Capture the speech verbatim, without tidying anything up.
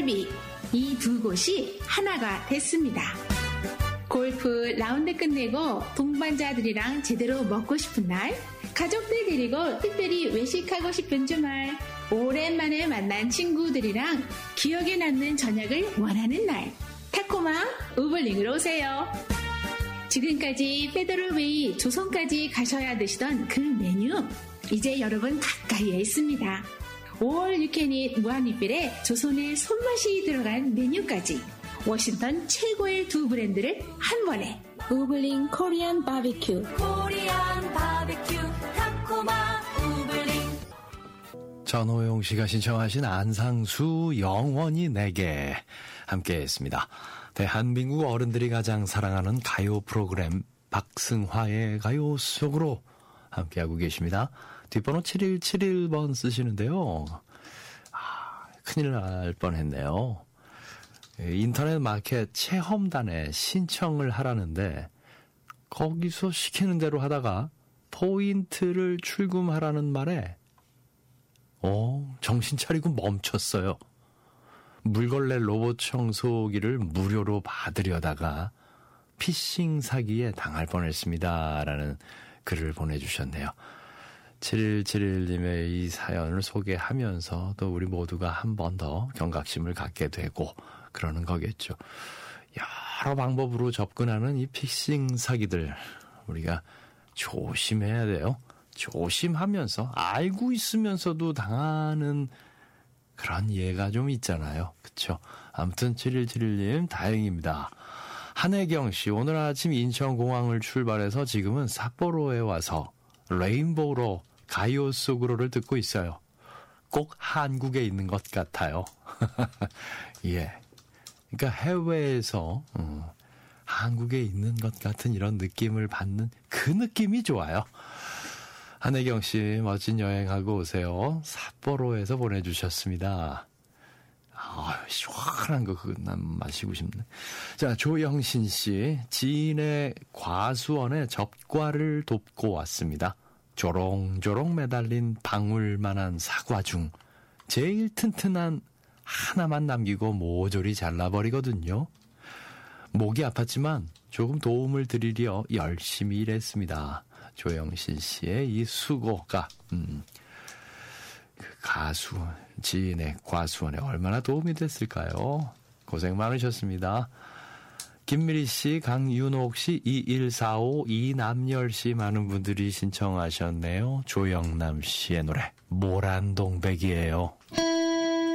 엠비 이 두 곳이 하나가 됐습니다. 골프 라운드 끝내고 동반자들이랑 제대로 먹고 싶은 날, 가족들 데리고 특별히 외식하고 싶은 주말, 오랜만에 만난 친구들이랑 기억에 남는 저녁을 원하는 날, 타코마 우블링으로 오세요. 지금까지 페더럴웨이 조선까지 가셔야 드시던 그 메뉴, 이제 여러분 가까이에 있습니다. All You Can Eat 무한리필에 조선의 손맛이 들어간 메뉴까지 워싱턴 최고의 두 브랜드를 한 번에. 우블링 코리안 바비큐, 코리안 바비큐 타코마 우블링. 전호용 씨가 신청하신 안상수 영원히 내게 함께했습니다. 대한민국 어른들이 가장 사랑하는 가요 프로그램 박승화의 가요 속으로 함께하고 계십니다. 뒷번호 칠일칠일 번 쓰시는데요. 아, 큰일 날 뻔했네요. 인터넷 마켓 체험단에 신청을 하라는데 거기서 시키는 대로 하다가 포인트를 출금하라는 말에 어, 정신 차리고 멈췄어요. 물걸레 로봇 청소기를 무료로 받으려다가 피싱 사기에 당할 뻔했습니다. 라는 글을 보내주셨네요. 칠일칠일님의 이 사연을 소개하면서 또 우리 모두가 한 번 더 경각심을 갖게 되고 그러는 거겠죠. 여러 방법으로 접근하는 이 피싱 사기들, 우리가 조심해야 돼요. 조심하면서 알고 있으면서도 당하는 그런 예가 좀 있잖아요. 그렇죠? 아무튼 칠일칠일님 다행입니다. 한혜경 씨, 오늘 아침 인천공항을 출발해서 지금은 삿포로에 와서 레인보우로 가요 속으로를 듣고 있어요. 꼭 한국에 있는 것 같아요. 예. 그러니까 해외에서 음, 한국에 있는 것 같은 이런 느낌을 받는 그 느낌이 좋아요. 한혜경 씨, 멋진 여행하고 오세요. 삿포로에서 보내주셨습니다. 아, 시원한 거 그거 난 마시고 싶네. 자, 조영신 씨, 지인의 과수원에 접과를 돕고 왔습니다. 조롱조롱 매달린 방울만한 사과 중 제일 튼튼한 하나만 남기고 모조리 잘라버리거든요. 목이 아팠지만 조금 도움을 드리려 열심히 일했습니다. 조영신 씨의 이 수고가 음, 그 가수 지인의 과수원에 얼마나 도움이 됐을까요? 고생 많으셨습니다. 김미리 씨, 강윤옥 씨, 이일사오, 이남열 씨 많은 분들이 신청하셨네요. 조영남 씨의 노래 모란동백이에요.